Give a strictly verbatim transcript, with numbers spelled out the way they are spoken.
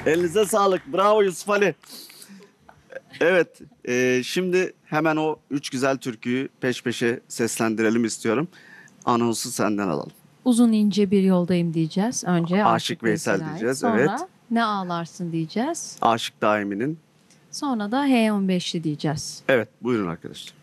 Elinize sağlık. Bravo Yusuf Ali. Evet, e, şimdi hemen o üç güzel türküyü peş peşe seslendirelim istiyorum. Anonsu senden alalım. Uzun ince bir yoldayım diyeceğiz. Önce Aşık Aşık Veysel Veysel'e ait. diyeceğiz, evet. Sonra Ne Ağlarsın diyeceğiz. Aşık Daimi'nin. Sonra da H on beşli diyeceğiz. Evet, buyurun arkadaşlar.